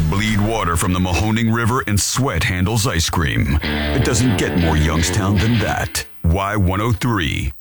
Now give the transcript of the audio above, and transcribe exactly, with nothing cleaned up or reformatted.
bleed water from the Mahoning River and sweat handles ice cream. It doesn't get more Youngstown than that. Y one oh three.